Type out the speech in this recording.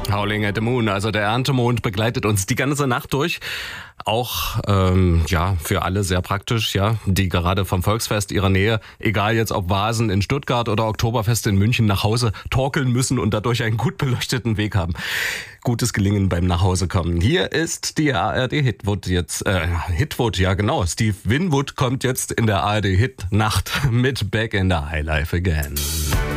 Howling at the Moon, also der Erntemond, begleitet uns die ganze Nacht durch. Auch für alle sehr praktisch, die gerade vom Volksfest ihrer Nähe, egal jetzt ob Vasen in Stuttgart oder Oktoberfest in München, nach Hause torkeln müssen und dadurch einen gut beleuchteten Weg haben. Gutes Gelingen beim Nachhausekommen. Hier ist die ARD Hitwood jetzt, Hitwood, ja genau. Steve Winwood kommt jetzt in der ARD Hit Nacht mit Back in the Highlife Again.